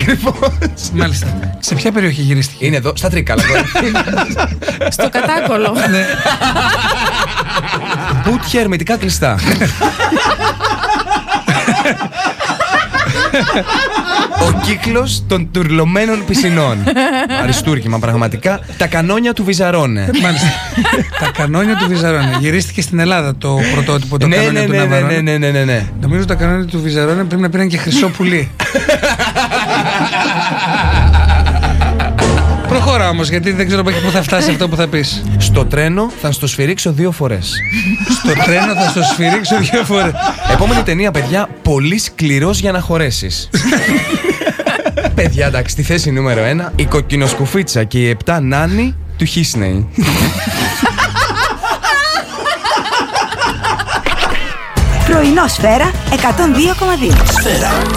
Ακριβώς. Μάλιστα. Σε ποια περιοχή γυρίστηκε? Είναι εδώ, στα Τρίκαλα. Στο Κατάκολο. Ναι. Μπουτια ερμητικά κλειστά. Ο κύκλος των τουρλωμένων πισινών. Αριστούργημα πραγματικά. Τα κανόνια του Βυζαρώνε. Μάλιστα. Τα κανόνια του Βυζαρώνε. Γυρίστηκε στην Ελλάδα το πρωτότυπο, το κανόνια του Ναβαρώνε. Ναι. Νομίζω τα κανόνια του Βυζαρώνε πρέπει να πήραν και χρυσό πουλί. Προχώρα όμως, γιατί δεν ξέρω πού θα φτάσει αυτό που θα πεις. Στο τρένο θα στο σφυρίξω 2 φορές. Στο τρένο θα στο σφυρίξω 2 φορές. Επόμενη ταινία, παιδιά, πολύ σκληρός για να χωρέσεις. Παιδιά, εντάξει, στη θέση νούμερο 1, η κοκκινοσκουφίτσα και οι 7 νάνοι του Χίσνεϊ. Πρωινό Σφαίρα 102,2. Σφαίρα.